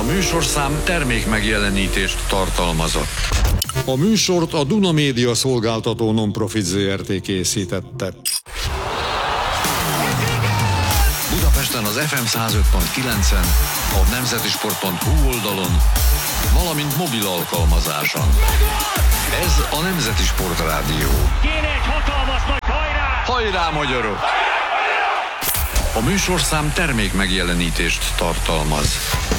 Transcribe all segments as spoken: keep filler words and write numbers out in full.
műsorszám termék megjelenítést tartalmazott. A műsort a Duna Média Szolgáltató Nonprofit Zé Er Té készítette. Budapesten az ef em száz öt pont kilencen, a nemzetisport pont hú oldalon, valamint mobil alkalmazáson. Ez a Nemzeti Sport Rádió. Kéne egy hatalmas nagy hajrá! Hajrá, magyarok! A műsorszám termék megjelenítést tartalmaz.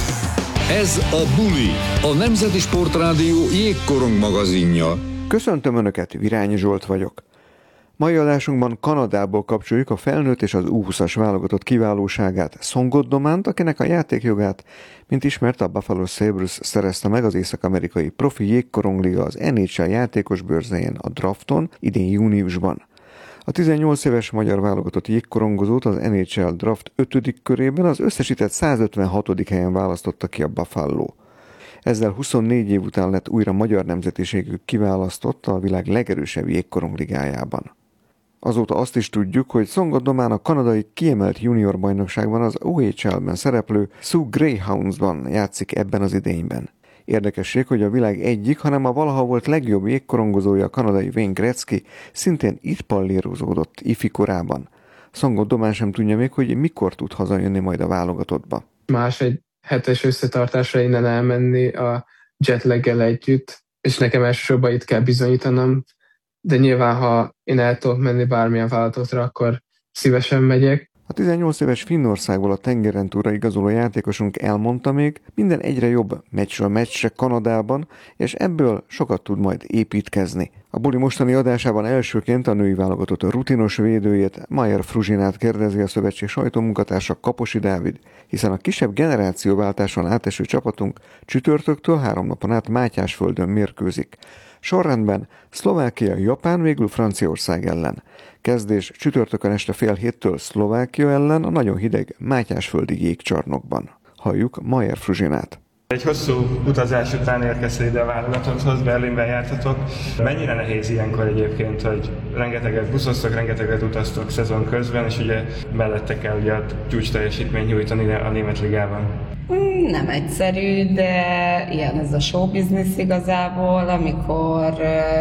Ez a Buli, a Nemzeti Sport Rádió jégkorong magazinja. Köszöntöm Önöket, Virányi Zsolt vagyok. Mai adásunkban Kanadából kapcsoljuk a felnőtt és az U húszas válogatott kiválóságát, Songot Dománt, akinek a játékjogát, mint ismert, a Buffalo Sabres szerezte meg az észak-amerikai profi jégkorongliga az en há el játékos bőrzején a drafton idén júniusban. A tizennyolc éves magyar válogatott jégkorongozót az en há el draft ötödik körében az összesített százötvenhatodik helyen választotta ki a Buffalo. Ezzel huszonnégy év után lett újra magyar nemzetiségű kiválasztott a világ legerősebb jégkorongligájában. Azóta azt is tudjuk, hogy Songot Domán a kanadai kiemelt junior bajnokságban az o há el-ben szereplő Soo Greyhoundsban játszik ebben az idényben. Érdekesség, hogy a világ egyik, hanem a valaha volt legjobb jégkorongozója, a kanadai Wayne Gretzky szintén itt pallérozódott ifi korában. Songot Domán sem tudja még, hogy mikor tud hazajönni majd a válogatottba. Más egy hetes összetartásra innen elmenni a jetlaggel együtt, és nekem elsősorban itt kell bizonyítanom, de nyilván, ha én el tudok menni bármilyen vállalatottra, akkor szívesen megyek. A tizennyolc éves Finnországból a tengeren túlra igazoló játékosunk elmondta még, minden egyre jobb meccsről meccsre Kanadában, és ebből sokat tud majd építkezni. A Buli mostani adásában elsőként a női válogatott rutinos védőjét, Mayer Fruzsinát kérdezi a szövetség sajtómunkatársa, Kaposi Dávid, hiszen a kisebb generációváltáson áteső csapatunk csütörtöktől három napon át Mátyásföldön mérkőzik. Sorrendben Szlovákia, Japán, végül Franciaország ellen. Kezdés csütörtökön este fél héttől Szlovákia ellen a nagyon hideg Mátyásföldi jégcsarnokban. Halljuk Mayer Fruzsinát. Egy hosszú utazás után érkeztél ide a válogatotthoz, Berlinben jártatok. Mennyire nehéz ilyenkor egyébként, hogy rengeteget buszoztok, rengeteget utaztok szezon közben, és ugye mellette kell ugye a csúcs teljesítményt nyújtani a Német Ligában? Nem egyszerű, de ilyen ez a show business igazából, amikor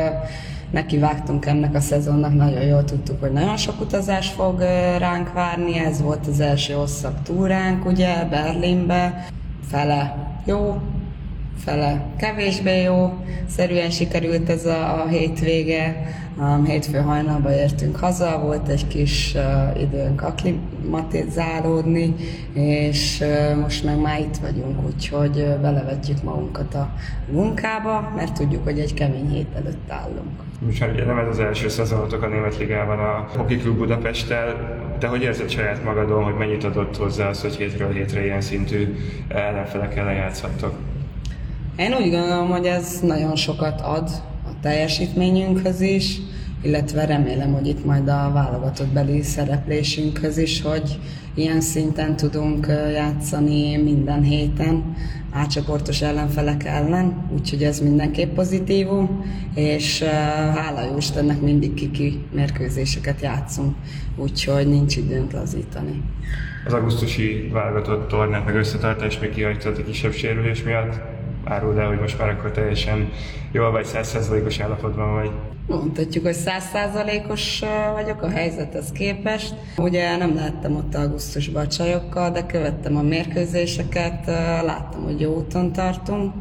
nekivágtunk ennek a szezonnak, nagyon jól tudtuk, hogy nagyon sok utazás fog ránk várni, ez volt az első hosszabb túránk, ugye, Berlinbe, fele jó, fele kevésbé jó, szerűen sikerült ez a, a hétvége, um, hétfő hajnalba értünk haza, volt egy kis uh, időnk akklimatizálódni, és uh, most meg már itt vagyunk, úgyhogy uh, belevetjük magunkat a munkába, mert tudjuk, hogy egy kemény hét előtt állunk. Most már ugye nem ez az első szezonotok a Német Ligában a Hockey Klub Budapesttel. Te hogy érzed saját magadon, hogy mennyit adott hozzá az, hogy hétről hétre ilyen szintű ellenfelekkel lejátszhattok? Én úgy gondolom, hogy ez nagyon sokat ad a teljesítményünkhöz is, illetve remélem, hogy itt majd a válogatottbeli szereplésünkhöz is, hogy ilyen szinten tudunk játszani minden héten átcsoportos ellenfelek ellen, úgyhogy ez mindenképp pozitívum, és hála jó Istennek mindig kiki mérkőzéseket játszunk, úgyhogy nincs időnk lazítani. Az augusztusi válogatott tornát meg összetartást még kihagytad a kisebb sérülés miatt. Áruld el, hogy most már akkor teljesen jól vagy, száz százalékos állapotban vagy. Mondhatjuk, hogy száz százalékos vagyok a helyzethez képest. Ugye nem lehettem ott augusztusban a csajokkal, de követtem a mérkőzéseket, láttam, hogy jó úton tartunk,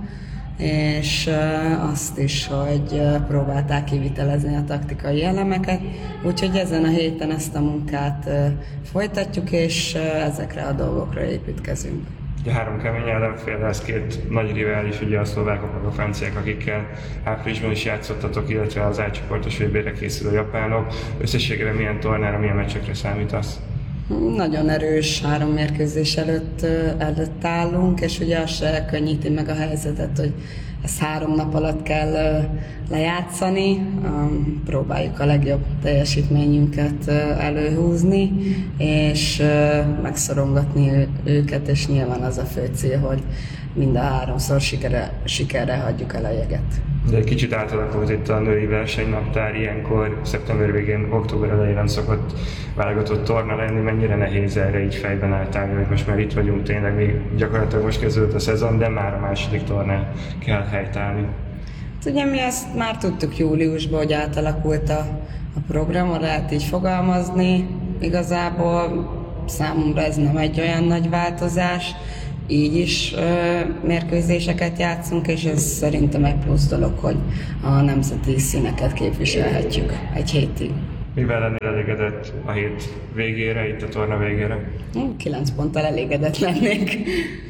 és azt is, hogy próbálták kivitelezni a taktikai elemeket, úgyhogy ezen a héten ezt a munkát folytatjuk, és ezekre a dolgokra építkezünk. Ugye három kemény ellenfél, ez két nagy rivális, ugye a szlovákok, meg a franciák, akikkel áprilisban is játszottatok, illetve az átcsoportos vé bé-re készülő japánok. Összességében milyen tornára, milyen meccsekre számítasz? Nagyon erős három mérkőzés előtt, előtt állunk, és ugye az se könnyíti meg a helyzetet, hogy ezt három nap alatt kell lejátszani. Próbáljuk a legjobb teljesítményünket előhúzni, és megszorongatni őket, és nyilván az a fő cél, hogy mind a háromszor sikerre, sikerre hagyjuk el a jeget. De egy kicsit átalakult itt a női versenynaptár, ilyenkor szeptember végén, október elején szokott válogatott torna lenni, mennyire nehéz erre így fejben álltálni, hogy most már itt vagyunk, tényleg még gyakorlatilag most kezdődött a szezon, de már a második tornán kell helytállni. Ugye mi ezt már tudtuk júliusban, hogy átalakult a, a program, lehet így fogalmazni. Igazából számomra ez nem egy olyan nagy változás, így is ö, mérkőzéseket játszunk, és ez szerintem egy plusz dolog, hogy a nemzeti színeket képviselhetjük egy hétig. Mivel lennél elégedett a hét végére, itt a torna végére? Kilenc ponttal elégedett lennék.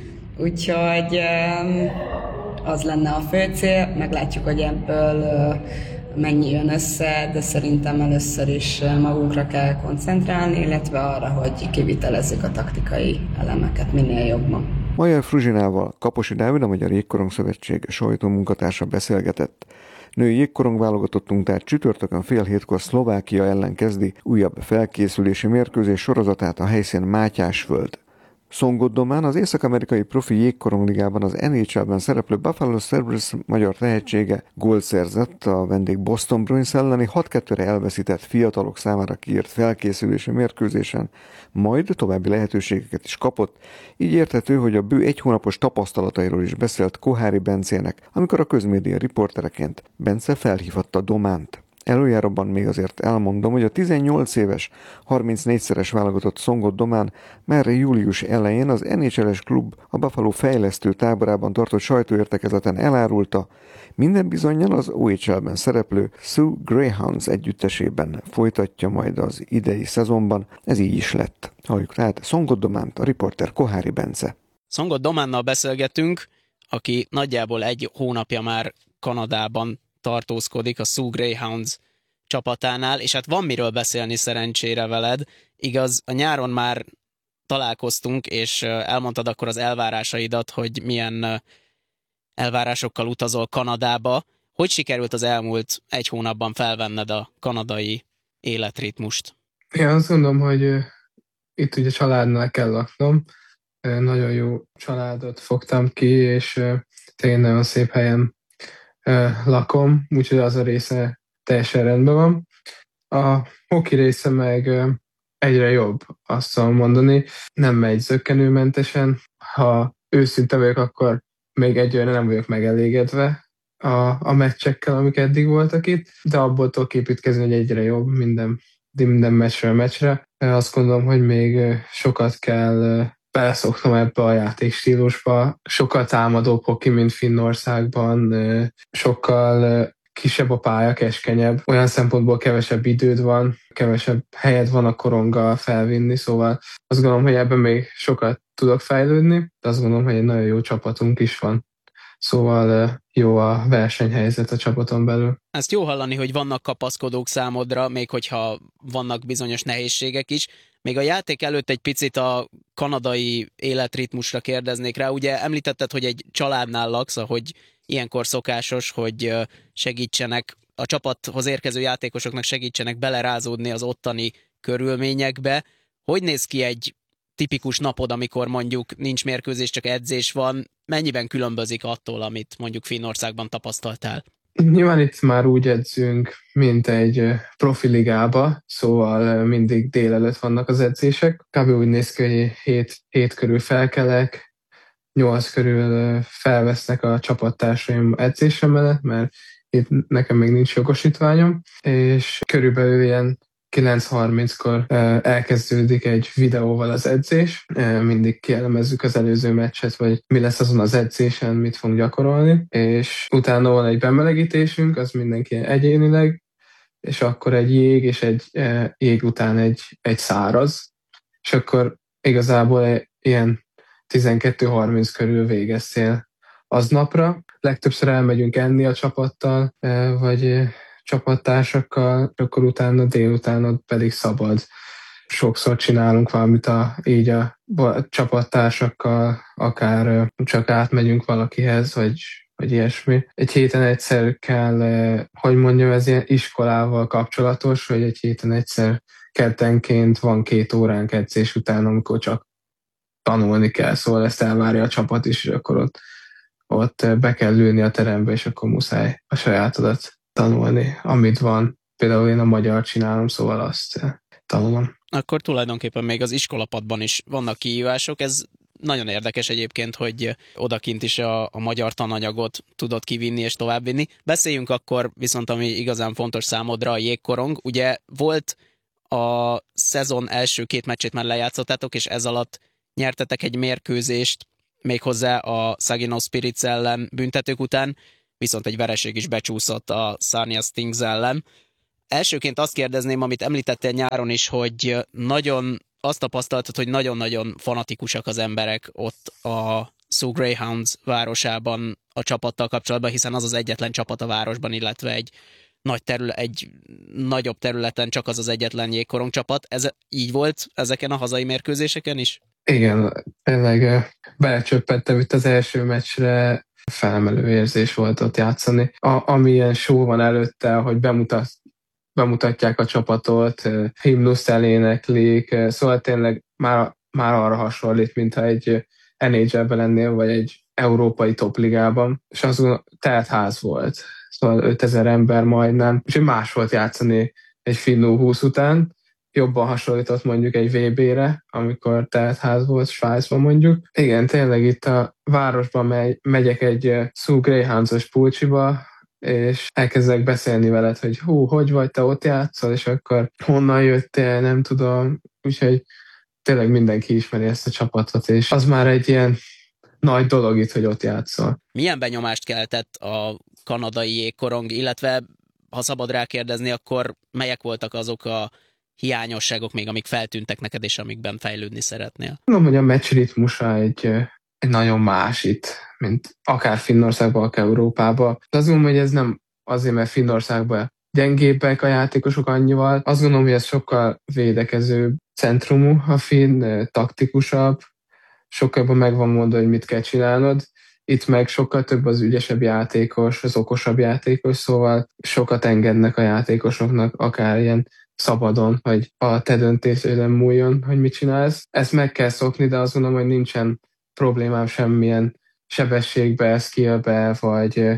Úgyhogy ö, az lenne a fő cél, meglátjuk, hogy ebből ö, mennyi jön össze, de szerintem először is magunkra kell koncentrálni, illetve arra, hogy kivitelezzük a taktikai elemeket minél jobban. Majer Fruzsinával Kaposi Dávid, a Magyar Jégkorong Szövetség sajtómunkatársa beszélgetett. Női jégkorong válogatottunk tehát csütörtökön fél hétkor Szlovákia ellen kezdi újabb felkészülési mérkőzés sorozatát a helyszín Mátyásföld. Szongoddomán az észak-amerikai profi jégkorongligában az en há el-ben szereplő Buffalo Sabres magyar tehetsége gólt szerzett a vendég Boston Bruins elleni hat kettőre elveszített fiatalok számára kiírt felkészülési mérkőzésen, majd további lehetőségeket is kapott, így érthető, hogy a bő egy hónapos tapasztalatairól is beszélt Kohári Bencének, amikor a közmédia riportereként Bence felhívatta Dománt. Előjáróban még azért elmondom, hogy a tizennyolc éves, harmincnégyszeres válogatott Szongoddomán már július elején az en há el-es klub a Buffalo fejlesztő táborában tartott sajtóértekezleten elárulta, minden bizonnyal az o há el-ben szereplő Sioux Greyhounds együttesében folytatja majd az idei szezonban, ez így is lett. Halljuk tehát Szongoddománt, a riporter Kohári Bence. Szongoddománnal beszélgetünk, aki nagyjából egy hónapja már Kanadában tartózkodik a Sioux Greyhounds csapatánál, és hát van miről beszélni szerencsére veled. Igaz, a nyáron már találkoztunk, és elmondtad akkor az elvárásaidat, hogy milyen elvárásokkal utazol Kanadába. Hogy sikerült az elmúlt egy hónapban felvenned a kanadai életritmust? Én azt gondolom, hogy itt ugye családnál kell laknom. Nagyon jó családot fogtam ki, és tényleg nagyon szép helyen lakom, úgyhogy az a része teljesen rendben van. A hoki része meg egyre jobb, azt tudom mondani. Nem megy zökkenőmentesen. Ha őszinte vagyok, akkor még egyőre nem vagyok megelégedve a, a meccsekkel, amik eddig voltak itt, de abból tudok építkezni, hogy egyre jobb minden, minden meccsről meccsre. Azt gondolom, hogy még sokat kell beleszoktam ebbe a játékstílusba. Sokkal támadóbb hoki, mint Finnországban, sokkal kisebb a pálya, keskenyebb. Olyan szempontból kevesebb időd van, kevesebb helyed van a koronggal felvinni, szóval azt gondolom, hogy ebben még sokat tudok fejlődni, de azt gondolom, hogy egy nagyon jó csapatunk is van. Szóval jó a versenyhelyzet a csapaton belül. Ezt jó hallani, hogy vannak kapaszkodók számodra, még hogyha vannak bizonyos nehézségek is. Még a játék előtt egy picit a kanadai életritmusra kérdeznék rá. Ugye említetted, hogy egy családnál laksz, ahogy ilyenkor szokásos, hogy segítsenek, a csapathoz érkező játékosoknak segítsenek belerázódni az ottani körülményekbe. Hogy néz ki egy tipikus napod, amikor mondjuk nincs mérkőzés, csak edzés van? Mennyiben különbözik attól, amit mondjuk Finnországban tapasztaltál? Nyilván itt már úgy edzünk, mint egy profiligába, szóval mindig délelőtt vannak az edzések. Kb. Úgy néz ki, hogy hét, hét körül felkelek, nyolc körül felvesznek a csapattársaim edzésre mellett, mert itt nekem még nincs jogosítványom, és körülbelül ilyen kilenc harminckor elkezdődik egy videóval az edzés, mindig kielemezzük az előző meccset, vagy mi lesz azon az edzésen, mit fogunk gyakorolni, és utána van egy bemelegítésünk, az mindenki egyénileg, és akkor egy jég, és egy jég után egy, egy száraz, és akkor igazából ilyen tizenkettő harminc körül végeztél aznapra. Legtöbbször elmegyünk enni a csapattal, vagy csapattársakkal, akkor utána délután pedig szabad. Sokszor csinálunk valamit a, így a, a csapattársakkal, akár csak átmegyünk valakihez, vagy, vagy ilyesmi. Egy héten egyszer kell, hogy mondjam, ez ilyen iskolával kapcsolatos, hogy egy héten egyszer keddenként van két óránk edzés után, amikor csak tanulni kell, szóval ezt elvárja a csapat is, és akkor ott, ott be kell lőni a terembe, és akkor muszáj a sajátodat tanulni, amit van. Például én a magyar csinálom, szóval azt tanulom. Akkor tulajdonképpen még az iskolapadban is vannak kihívások. Ez nagyon érdekes egyébként, hogy odakint is a, a magyar tananyagot tudod kivinni és továbbvinni. Beszéljünk akkor viszont, ami igazán fontos számodra, a jégkorong. Ugye volt a szezon első két meccsét már lejátszottátok, és ez alatt nyertetek egy mérkőzést, méghozzá a Saginaw Spirits ellen büntetők után, viszont egy vereség is becsúszott a Sarnia Stings ellen. Elsőként azt kérdezném, amit említettél nyáron is, hogy nagyon azt tapasztaltad, hogy nagyon-nagyon fanatikusak az emberek ott a Soo Greyhounds városában a csapattal kapcsolatban, hiszen az az egyetlen csapat a városban, illetve egy nagy terület, egy nagyobb területen csak az az egyetlen jégkorong csapat. Ez így volt ezeken a hazai mérkőzéseken is? Igen, tényleg belecsöppettem itt az első meccsre, felemelő érzés volt ott játszani. A, amilyen show van előtte, hogy bemutat, bemutatják a csapatot, himnuszt eléneklik, szóval tényleg már, már arra hasonlít, mintha egy en há el-ben lennél, vagy egy európai topligában, és azon telt ház volt. Szóval ötezer ember majdnem, és más volt játszani egy Finnú húsz után, jobban hasonlított mondjuk egy vé bé-re, amikor teltház volt Svájcban mondjuk. Igen, tényleg itt a városban megy, megyek egy Soo Greyhounds-os pulcsiba, és elkezdek beszélni veled, hogy hú, hogy vagy, te ott játszol, és akkor honnan jöttél, nem tudom. Úgyhogy tényleg mindenki ismeri ezt a csapatot, és az már egy ilyen nagy dolog itt, hogy ott játszol. Milyen benyomást keltett a kanadai jégkorong, illetve ha szabad rákérdezni, akkor melyek voltak azok a hiányosságok még, amik feltűntek neked, és amikben fejlődni szeretnél? Mondom, hogy a meccs ritmusa egy, egy nagyon más itt, mint akár Finnországban, akár Európában. De azt gondolom, hogy ez nem azért, mert Finnországban gyengébbek a játékosok annyival. Azt gondolom, hogy ez sokkal védekezőbb centrumú a finn, taktikusabb, sokkal jobban meg van mondva, hogy mit kell csinálnod. Itt meg sokkal több az ügyesebb játékos, az okosabb játékos, szóval sokat engednek a játékosoknak, akár ilyen szabadon, hogy a te döntéseden múljon, hogy mit csinálsz. Ezt meg kell szokni, de azt gondolom, hogy nincsen problémám semmilyen sebességbe, skillbe, vagy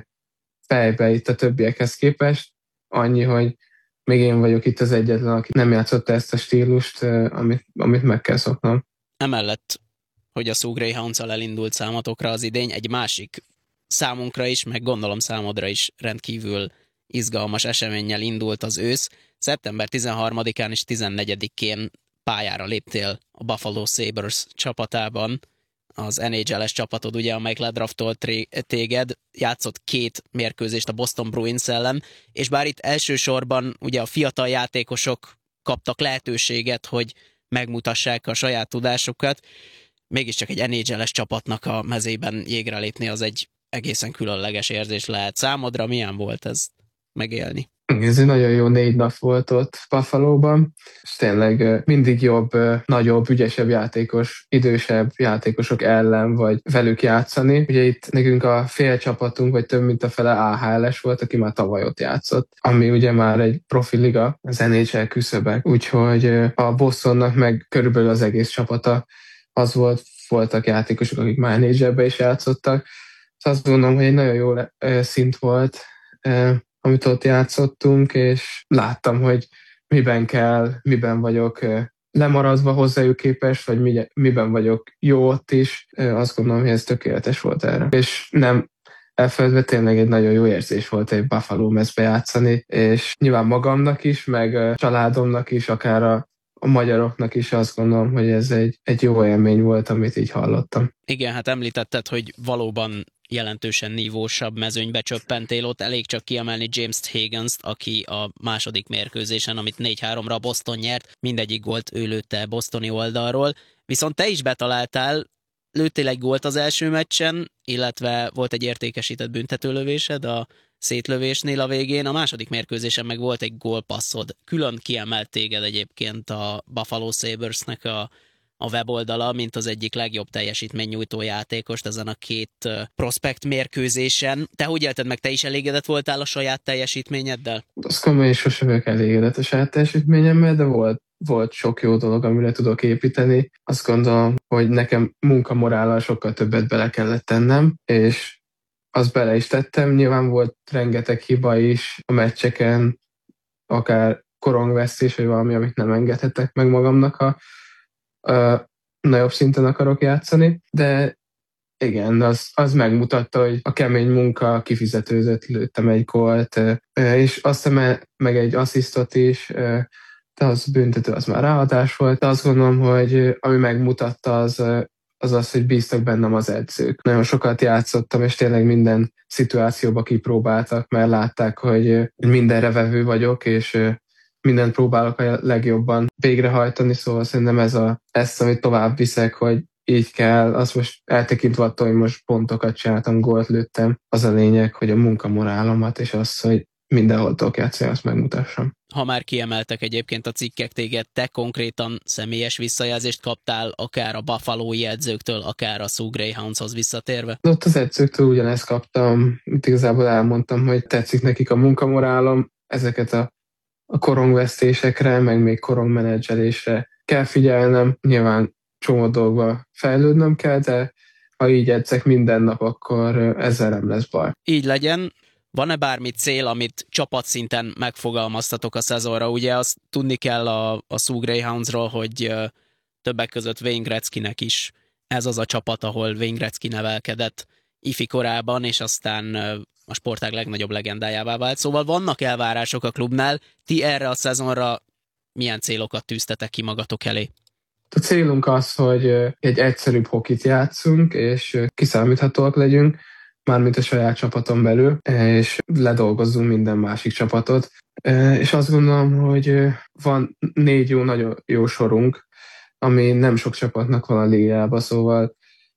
fejbe itt a többiekhez képest. Annyi, hogy még én vagyok itt az egyetlen, aki nem játszotta ezt a stílust, amit, amit meg kell szoknom. Emellett, hogy a Soo Greyhounds-al elindult számotokra az idény, egy másik számunkra is, meg gondolom számodra is rendkívül izgalmas eseménnyel indult az ősz. szeptember tizenharmadikán és tizennegyedikén pályára léptél a Buffalo Sabres csapatában, az en há el-es csapatod, ugye, amelyik ledraftolt téged, játszott két mérkőzést a Boston Bruins ellen, és bár itt elsősorban ugye a fiatal játékosok kaptak lehetőséget, hogy megmutassák a saját tudásukat, mégiscsak egy en há el-es csapatnak a mezében jégre lépni az egy egészen különleges érzés lehet. Számodra milyen volt ez megélni? Ez egy nagyon jó négy nap volt ott Buffalóban, és tényleg mindig jobb, nagyobb, ügyesebb játékos, idősebb játékosok ellen, vagy velük játszani. Ugye itt nekünk a fél csapatunk, vagy több mint a fele á há el-es volt, aki már tavaly ott játszott, ami ugye már egy profi liga, az en há el küszöbek. Úgyhogy a Bostonnak meg körülbelül az egész csapata az volt, voltak játékosok, akik már en há el-be is játszottak. Szóval azt gondolom, hogy egy nagyon jó szint volt, amit ott játszottunk, és láttam, hogy miben kell, miben vagyok lemaradva hozzájuk képest, vagy miben vagyok jó ott is. Azt gondolom, hogy ez tökéletes volt erre. És nem elfeledve tényleg egy nagyon jó érzés volt egy Buffalo mezbe játszani, és nyilván magamnak is, meg a családomnak is, akár a, a magyaroknak is azt gondolom, hogy ez egy, egy jó élmény volt, amit így hallottam. Igen, hát említetted, hogy valóban jelentősen nívósabb mezőnybe csöppentél ott. Elég csak kiemelni James Higgins-t, aki a második mérkőzésen, amit négy háromra Boston nyert, mindegyik gólt ő lőtte bostoni oldalról. Viszont te is betaláltál, lőttél egy gólt az első meccsen, illetve volt egy értékesített büntetőlövésed a szétlövésnél a végén, a második mérkőzésen meg volt egy gólpasszod. Külön kiemelt téged egyébként a Buffalo Sabresnek a a weboldala, mint az egyik legjobb teljesítménynyújtó játékost ezen a két prospekt mérkőzésen. Te hogy élted meg, te is elégedett voltál a saját teljesítményeddel? Azt gondolom, hogy sosem vagyok elégedett a saját teljesítményemmel, de volt, volt sok jó dolog, amire tudok építeni. Azt gondolom, hogy nekem munkamorállal sokkal többet bele kellett tennem, és azt bele is tettem. Nyilván volt rengeteg hiba is a meccseken, akár korongvesztés, vagy valami, amit nem engedhetek meg magamnak, ha uh, nagyobb szinten akarok játszani, de igen, az, az megmutatta, hogy a kemény munka kifizetőzött, lőttem egy gólt, és aztán meg egy asszisztot is, de az büntető, az már ráadás volt. De azt gondolom, hogy ami megmutatta, az az, az hogy bíztak bennem az edzők. Nagyon sokat játszottam, és tényleg minden szituációba kipróbáltak, mert látták, hogy mindenre vevő vagyok, és mindent próbálok a legjobban végrehajtani, szóval szerintem ez a, ezt, amit tovább viszek, hogy így kell, azt most eltekintve attól, hogy most pontokat csináltam, gólt lőttem, az a lényeg, hogy a munkamorálomat és az, hogy mindenhol tudok játszani, azt megmutassam. Ha már kiemeltek egyébként a cikkek téged, te konkrétan személyes visszajelzést kaptál, akár a Buffalo-i edzőktől, akár a Sioux Greyhoundshoz visszatérve? Ott az edzőktől ugyanezt kaptam, itt igazából elmondtam, hogy tetszik nekik a munkamorálom, ezeket a, a korongvesztésekre, meg még korongmenedzselésre kell figyelnem, nyilván csomó dolgba fejlődnöm kell, de ha így edzek minden nap, akkor ezzel nem lesz baj. Így legyen. Van-e bármi cél, amit csapatszinten megfogalmaztatok a szezonra? Ugye azt tudni kell a, a Sioux Greyhoundsról, hogy uh, többek között Wayne Gretzkynek is ez az a csapat, ahol Wayne Gretzky nevelkedett ifi korában, és aztán uh, a sportág legnagyobb legendájává vált. Szóval vannak elvárások a klubnál. Ti erre a szezonra milyen célokat tűztetek ki magatok elé? A célunk az, hogy egy egyszerűbb hokit játszunk, és kiszámíthatóak legyünk, mármint a saját csapaton belül, és ledolgozzunk minden másik csapatot. És azt gondolom, hogy van négy jó, nagyon jó sorunk, ami nem sok csapatnak van a ligában, szóval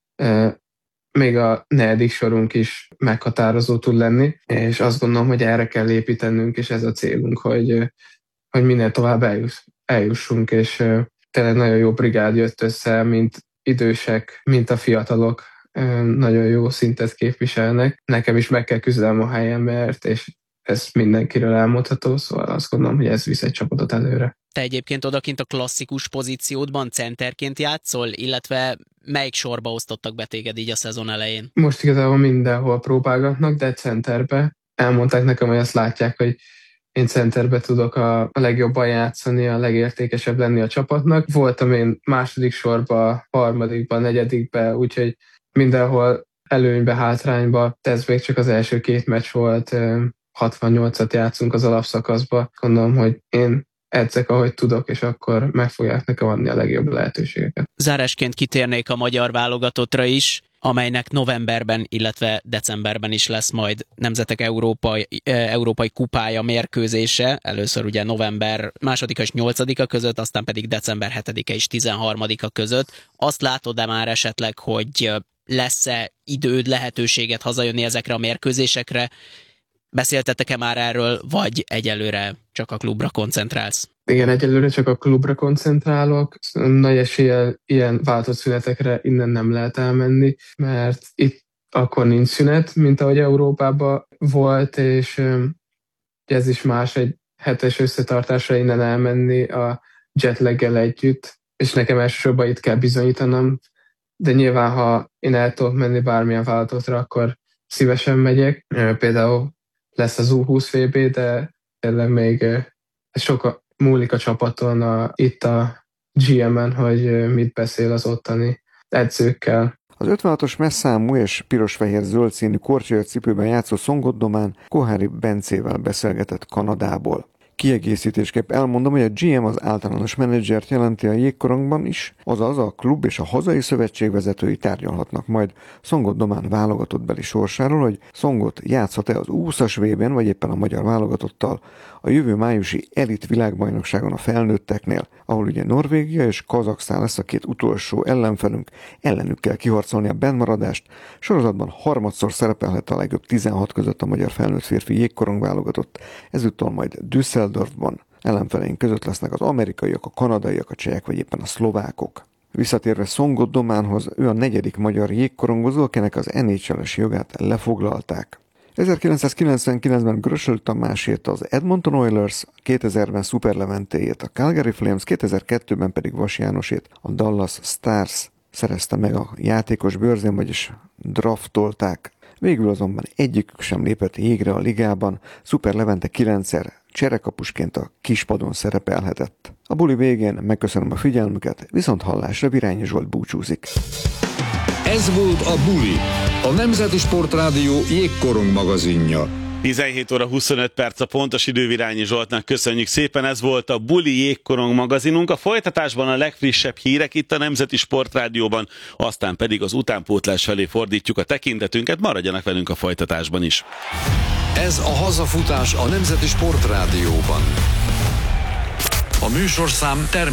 még a negyedik sorunk is meghatározó tud lenni, és azt gondolom, hogy erre kell építenünk, és ez a célunk, hogy, hogy minél tovább eljuss, eljussunk, és tényleg nagyon jó brigád jött össze, mint idősek, mint a fiatalok, nagyon jó szintet képviselnek. Nekem is meg kell küzdelem a helyemért, és ez mindenkiről elmondható, szóval azt gondolom, hogy ez visz egy csapatot előre. Te egyébként odakint a klasszikus pozíciódban centerként játszol, illetve melyik sorba osztottak be téged így a szezon elején? Most igazából mindenhol próbálgatnak, de centerbe. Elmondták nekem, hogy azt látják, hogy én centerbe tudok a, a legjobban játszani, a legértékesebb lenni a csapatnak. Voltam én második sorba, harmadikba, negyedikbe, úgyhogy mindenhol előnybe, hátrányba. Ez még csak az első két meccs volt, hatvannyolcat játszunk az alapszakaszba. Gondolom, hogy én edzek, ahogy tudok, és akkor meg fogják nekem adni a legjobb lehetőségeket. Zárásként kitérnék a magyar válogatottra is, amelynek novemberben, illetve decemberben is lesz majd Nemzetek Európai, Európai Kupája mérkőzése. Először ugye november másodika és nyolcadika között, aztán pedig december hetedike és tizenharmadika között. Azt látod-e már esetleg, hogy lesz-e időd, lehetőséget hazajönni ezekre a mérkőzésekre? Beszéltetek-e már erről, vagy egyelőre csak a klubra koncentrálsz? Igen, egyelőre csak a klubra koncentrálok. Nagy eséllyel ilyen váltott szünetekre innen nem lehet elmenni, mert itt akkor nincs szünet, mint ahogy Európában volt, és ez is más, egy hetes összetartásra innen elmenni a jetlaggel együtt, és nekem elsősorban itt kell bizonyítanom, de nyilván, ha én el tudok menni bármilyen vállalatra, akkor szívesen megyek. Például lesz az U húsz vé bé, de tényleg még sok múlik a csapaton, a, itt a gé em-en, hogy mit beszél az ottani edzőkkel. Az ötvenhatos messzámú és piros-fehér-zöld színű korcsolya cipőben játszó Szongoddomán Kohári Bencével beszélgetett Kanadából. Kiegészítésképp elmondom, hogy a gé em az általános menedzsert jelenti a jégkorongban is, azaz a klub és a hazai szövetség vezetői tárgyalhatnak majd Szongoddomán válogatottbeli sorsáról, hogy Szongot játszhat-e az U húszas vében, vagy éppen a magyar válogatottal a jövő májusi elit világbajnokságon a felnőtteknél, ahol ugye Norvégia és Kazaksztán lesz a két utolsó ellenfelünk, ellenük kell kiharcolni a bennmaradást. Sorozatban harmadszor szerepelhet a legjobb tizenhat között a magyar felnőtt férfi jégkorong válogatott, ezúttal majd Düsseldorfban. Ellenfeleink között lesznek az amerikaiak, a kanadaiak, a csehek vagy éppen a szlovákok. Visszatérve Szongoddománhoz, ő a negyedik magyar jégkorongozó, akinek az en há el-es jogát lefoglalták. ezerkilencszázkilencvenkilencben Grösöl Tamásét az Edmonton Oilers, kétezerben Super Leventéjét a Calgary Flames, kétezer-kettőben pedig Vas Jánosét a Dallas Stars szerezte meg a játékos bőrzén, vagyis draftolták. Végül azonban egyikük sem lépett jégre a ligában, Szuper Levente kilencszer cserekapusként a kispadon szerepelhetett. A buli végén megköszönöm a figyelmüket, viszont hallásra Virányi Zsolt búcsúzik. Ez volt a Buli, a Nemzeti Sportrádió jégkorong magazinja. tizenhét óra huszonöt perc a pontos idő, Virányi Zsoltnak köszönjük szépen, ez volt a Buli jégkorong magazinunk. A folytatásban a legfrissebb hírek itt a Nemzeti Sportrádióban, aztán pedig az utánpótlás felé fordítjuk a tekintetünket, maradjanak velünk a folytatásban is. Ez a hazafutás a Nemzeti Sportrádióban. A műsorszám termék